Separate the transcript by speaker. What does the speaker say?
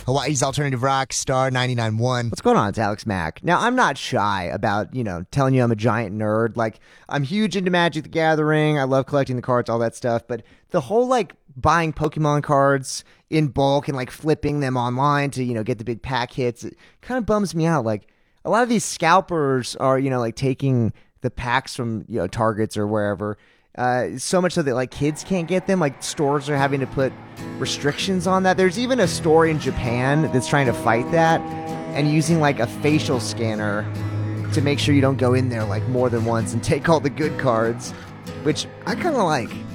Speaker 1: Hawaii's alternative rock, Star 99.1.
Speaker 2: What's going on? It's Alex Mack. Now, I'm not shy about, telling you I'm a giant nerd. Like, I'm huge into Magic the Gathering. I love collecting the cards, all that stuff. But the whole, buying Pokemon cards in bulk and, flipping them online to, get the big pack hits, it kind of bums me out. Like, a lot of these scalpers are, taking the packs from, Targets or wherever. So much so that kids can't get them. Stores are having to put restrictions on that. There's even a store in Japan that's trying to fight that and using a facial scanner to make sure you don't go in there more than once and take all the good cards, which I kind of like.